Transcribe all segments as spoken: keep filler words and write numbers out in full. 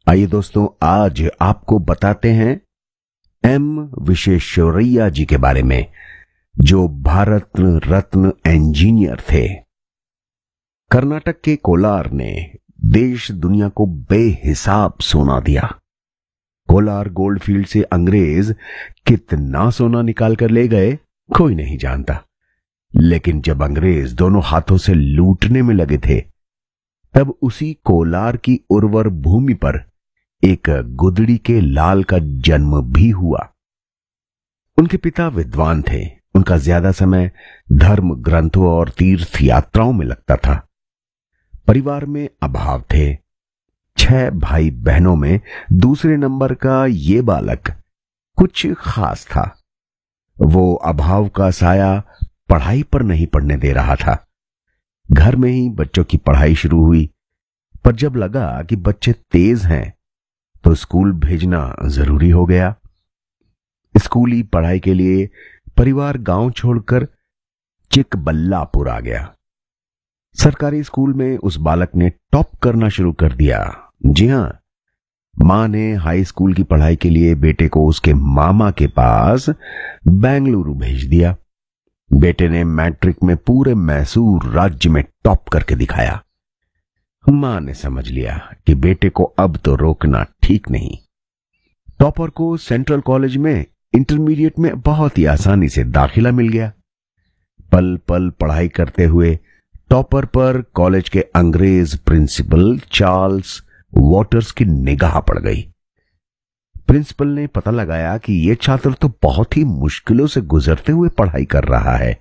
आइए दोस्तों, आज आपको बताते हैं एम विश्वेश्वरैया जी के बारे में, जो भारत रत्न इंजीनियर थे। कर्नाटक के कोलार ने देश दुनिया को बेहिसाब सोना दिया। कोलार गोल्डफील्ड से अंग्रेज कितना सोना निकाल कर ले गए कोई नहीं जानता, लेकिन जब अंग्रेज दोनों हाथों से लूटने में लगे थे, तब उसी कोलार की उर्वर भूमि पर एक गुदड़ी के लाल का जन्म भी हुआ। उनके पिता विद्वान थे। उनका ज्यादा समय धर्म ग्रंथों और तीर्थ यात्राओं में लगता था। परिवार में अभाव थे। छह भाई बहनों में दूसरे नंबर का ये बालक कुछ खास था। वो अभाव का साया पढ़ाई पर नहीं पड़ने दे रहा था। घर में ही बच्चों की पढ़ाई शुरू हुई, पर जब लगा कि बच्चे तेज हैं तो स्कूल भेजना जरूरी हो गया। स्कूली पढ़ाई के लिए परिवार गांव छोड़कर चिकबल्लापुर आ गया। सरकारी स्कूल में उस बालक ने टॉप करना शुरू कर दिया। जी हां, मां ने हाई स्कूल की पढ़ाई के लिए बेटे को उसके मामा के पास बेंगलुरु भेज दिया। बेटे ने मैट्रिक में पूरे मैसूर राज्य में टॉप करके दिखाया। मां ने समझ लिया कि बेटे को अब तो रोकना ठीक नहीं। टॉपर को सेंट्रल कॉलेज में इंटरमीडिएट में बहुत ही आसानी से दाखिला मिल गया। पल पल पढ़ाई करते हुए टॉपर पर कॉलेज के अंग्रेज प्रिंसिपल चार्ल्स वॉटर्स की निगाह पड़ गई। प्रिंसिपल ने पता लगाया कि यह छात्र तो बहुत ही मुश्किलों से गुजरते हुए पढ़ाई कर रहा है।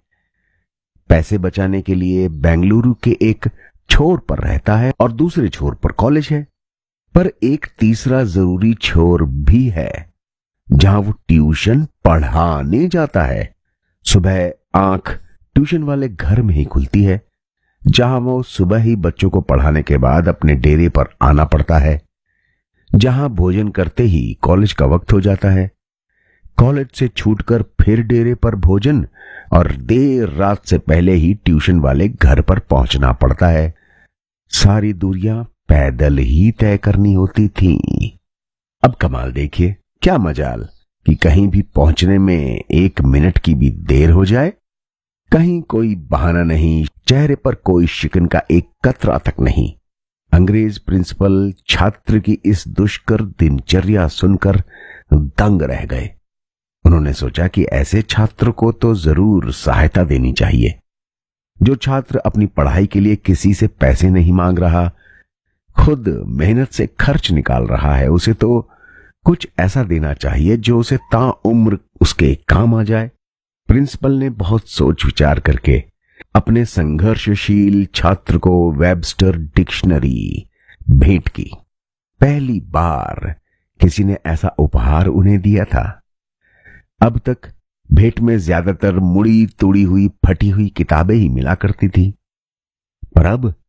पैसे बचाने के लिए बेंगलुरु के एक छोर पर रहता है और दूसरे छोर पर कॉलेज है, पर एक तीसरा जरूरी छोर भी है जहां वो ट्यूशन पढ़ाने जाता है। सुबह आंख ट्यूशन वाले घर में ही खुलती है, जहां वो सुबह ही बच्चों को पढ़ाने के बाद अपने डेरे पर आना पड़ता है, जहां भोजन करते ही कॉलेज का वक्त हो जाता है। कॉलेज से छूटकर फिर डेरे पर भोजन और देर रात से पहले ही ट्यूशन वाले घर पर पहुंचना पड़ता है। सारी दूरियां पैदल ही तय करनी होती थी। अब कमाल देखिए, क्या मजाल कि कहीं भी पहुंचने में एक मिनट की भी देर हो जाए। कहीं कोई बहाना नहीं, चेहरे पर कोई शिकन का एक कतरा तक नहीं। अंग्रेज प्रिंसिपल छात्र की इस दुष्कर दिनचर्या सुनकर दंग रह गए। उन्होंने सोचा कि ऐसे छात्र को तो जरूर सहायता देनी चाहिए। जो छात्र अपनी पढ़ाई के लिए किसी से पैसे नहीं मांग रहा, खुद मेहनत से खर्च निकाल रहा है, उसे तो कुछ ऐसा देना चाहिए जो उसे ताउम्र उसके काम आ जाए। प्रिंसिपल ने बहुत सोच विचार करके अपने संघर्षशील छात्र को वेबस्टर डिक्शनरी भेंट की। पहली बार किसी ने ऐसा उपहार उन्हें दिया था। अब तक भेंट में ज्यादातर मुड़ी तुड़ी हुई फटी हुई किताबें ही मिला करती थी, पर अब